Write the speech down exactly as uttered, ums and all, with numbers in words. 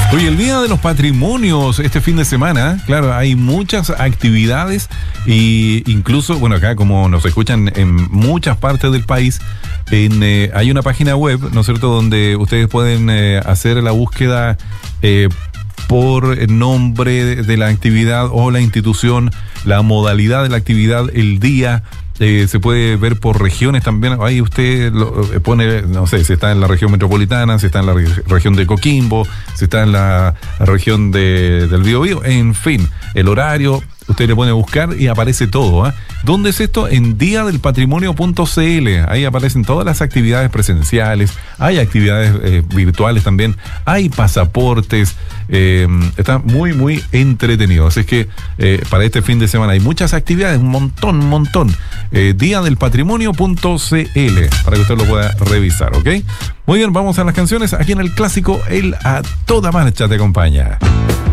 Hoy el Día de los Patrimonios, este fin de semana, claro, hay muchas actividades e incluso, bueno, acá como nos escuchan en muchas partes del país, en, eh, hay una página web, ¿no es cierto?, donde ustedes pueden eh, hacer la búsqueda eh, por el nombre de la actividad o la institución, la modalidad de la actividad, el día. Eh, se puede ver por regiones también. Ahí usted lo, eh, pone, no sé, si está en la región metropolitana, si está en la re- región de Coquimbo, si está en la, la región de, del Biobío, en fin, el horario, usted le pone a buscar y aparece todo, ¿eh? ¿Dónde es esto? En día del patrimonio punto c l. Ahí aparecen todas las actividades presenciales, hay actividades eh, virtuales también, hay pasaportes, eh, está muy, muy entretenido. Así es que eh, para este fin de semana hay muchas actividades, un montón, un montón. Eh, día del patrimonio punto c l para que usted lo pueda revisar, ¿ok? Muy bien, vamos a las canciones. Aquí en el clásico, el A Toda Marcha te acompaña.